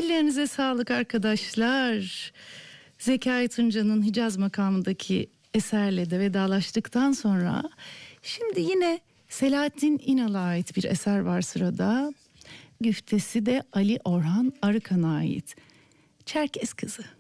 Ellerinize sağlık arkadaşlar. Zekai Tunca'nın Hicaz makamındaki eserle de vedalaştıktan sonra şimdi yine Selahattin İnal'a ait bir eser var sırada. Güftesi de Ali Orhan Arıkan'a ait. Çerkez Kızı.